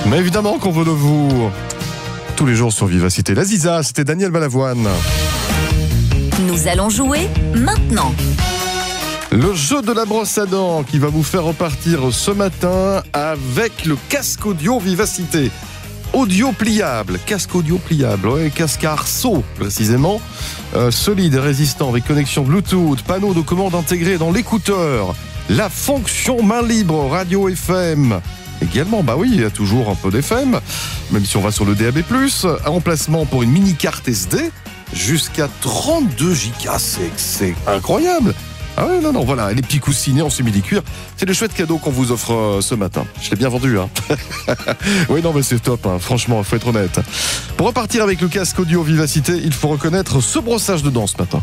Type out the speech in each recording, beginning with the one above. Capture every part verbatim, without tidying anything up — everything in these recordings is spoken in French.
Mais évidemment qu'on veut de vous. Tous les jours sur Vivacité. La Ziza, c'était Daniel Balavoine. Nous allons jouer maintenant. Le jeu de la brosse à dents qui va vous faire repartir ce matin avec le casque audio Vivacité. Audio pliable, casque audio pliable, ouais, casque à arceau précisément, euh, solide et résistant avec connexion Bluetooth, panneau de commande intégré dans l'écouteur, la fonction main libre, radio F M. Également, bah oui, il y a toujours un peu d'F M, même si on va sur le D A B plus, emplacement pour une mini carte S D, jusqu'à trente-deux gigas, c'est, c'est incroyable. Ah ouais, non, non, voilà, les petits coussinets en simili-cuir, c'est le chouette cadeau qu'on vous offre euh, ce matin. Je l'ai bien vendu, hein. Oui, non, mais c'est top, hein. Franchement, il faut être honnête. Pour repartir avec le casque audio Vivacité, il faut reconnaître ce brossage de dents ce matin.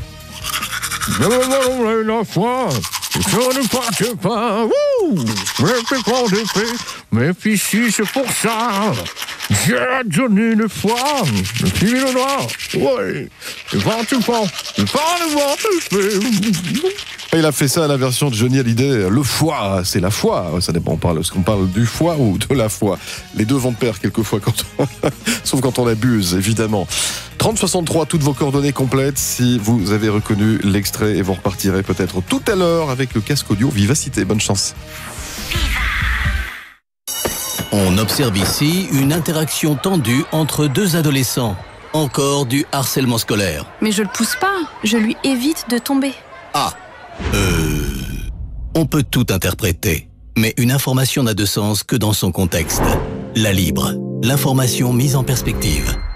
La foi, je ne parte pas, wouh, mais quand j'ai fait, mais puis si c'est pour ça, j'ai donné une fois, le film le noir, ouais, et quand tu penses, c'est pas le voir, Il a fait ça à la version de Johnny Hallyday. Le foie, c'est la foi. Ça dépend, on parle, est-ce qu'on parle du foie ou de la foi? Les deux vont de pair quelquefois, quand on... sauf quand on abuse, évidemment. trente soixante-trois, toutes vos coordonnées complètes si vous avez reconnu l'extrait et vous repartirez peut-être tout à l'heure avec le casque audio Vivacité. Bonne chance. On observe ici une interaction tendue entre deux adolescents. Encore du harcèlement scolaire. Mais je le pousse pas, je lui évite de tomber. Ah, euh... on peut tout interpréter, mais une information n'a de sens que dans son contexte. La Libre, l'information mise en perspective.